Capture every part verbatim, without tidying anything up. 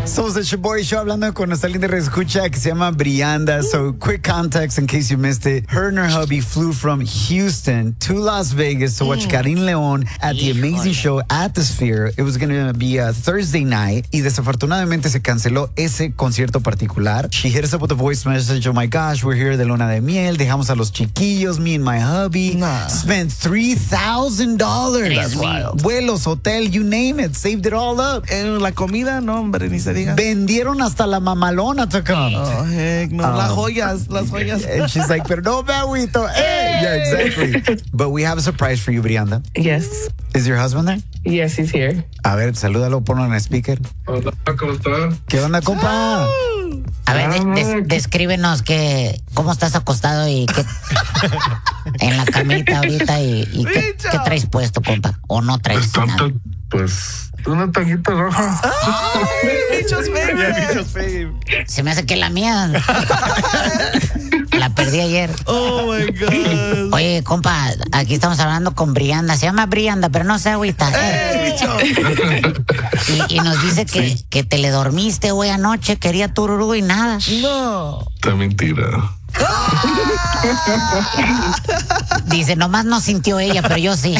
Somos el Shoboy Show hablando con nuestra linda reescucha que se llama Brianda. So, quick context in case you missed it. Her and her hubby flew from Houston to Las Vegas to watch Karin León at the amazing show at the Sphere. It was going to be a Thursday night y desafortunadamente se canceló ese concierto particular. She hit us up with a voice message. Oh my gosh, we're here de luna de miel. Dejamos a los chiquillos, me and my hubby. Nah. Spent three thousand dollars. That's wild. Vuelos, hotel, you name it. Saved it all up. En la comida, no, hombre, ni se diga. Vendieron hasta la mamalona to come. Oh, heck, no. Um, las joyas, las joyas. And she's like, pero no me agüito. Hey. Yeah, exactly. But we have a surprise for you, Brianda. Yes. Is your husband there? Yes, he's here. A ver, salúdalo, ponlo en el speaker. Hola, ¿cómo estás? ¿Qué onda, compa? A ver, de- des- descríbenos que, cómo estás acostado y qué, en la camita ahorita y, y qué, Bicho. qué traes puesto, compa. O no traes Pues, nada. tanto, pues, una tanguita roja. Bichos baby. Se me hace que la mía la perdí ayer. Oh my God. Oye, compa, aquí estamos hablando con Brianda. Se llama Brianda, pero no se agüita. Eh, Eh, bicho. y, y nos dice que, que te le dormiste hoy anoche, quería tururú y nada. No. Está mentira. Dice, nomás no sintió ella, pero yo sí.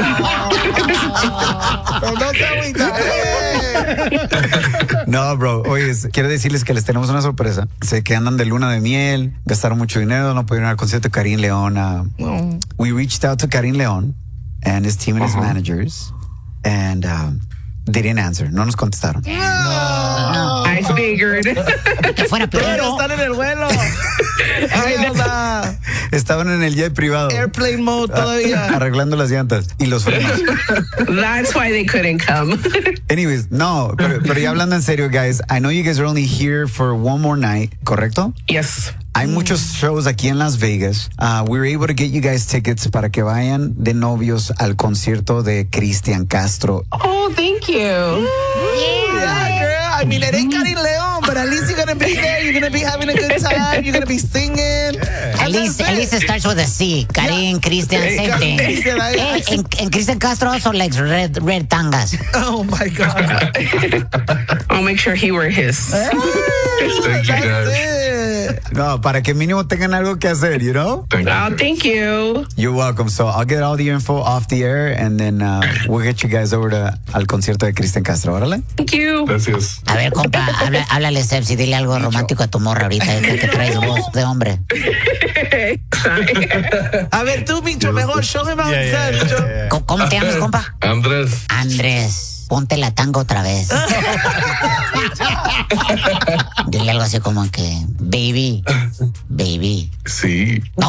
Pero no se agüita. Eh. No, bro. Oye, quiero decirles que les tenemos una sorpresa. Sé que andan de luna de miel, gastaron mucho dinero, no pudieron ir al concierto de Karin León. Uh, No. we reached out to Karin León and his team and his Uh-huh. managers, and um, they didn't answer. No nos contestaron. I figured. Que fuera Pero primero. están en el vuelo. Ay, o sea, Estaban en el jet privado. airplane mode todavía. Arreglando las llantas y los frenos. That's why they couldn't come. Anyways, no, pero, pero ya hablando en serio, guys, I know you guys are only here for one more night, ¿correcto? Yes. Hay muchos shows aquí en Las Vegas. Uh, we were able to get you guys tickets para que vayan de novios al concierto de Cristian Castro. Oh, thank you. Yeah, girl. I mean, it ain't Karin León, but at least you're gonna be there. You're gonna be having a good time. You're gonna be singing. At least, at least it starts with a C. Karin, Christian, same thing. Christian, I- Eh, en, en Christian Castro also likes red, red tangas. Oh my God. I'll make sure he wear his. Thank you, That's guys. it. No, para que mínimo tengan algo que hacer, you know? Thank you. Oh, thank you. You're welcome. So I'll get all the info off the air and then uh, we'll get you guys over to, al concierto de Cristian Castro. Órale. Thank you. Gracias. A ver, compa, habla, háblale, Sebs, y dile algo romántico a tu morra ahorita, eh, que traes voz de hombre. A ver, tú, Micho, mejor, show me out Micho. ¿Cómo, cómo te llamas, compa? Andrés. Andrés. Ponte la tanga otra vez. Dile algo así como que, baby, baby. Sí. No,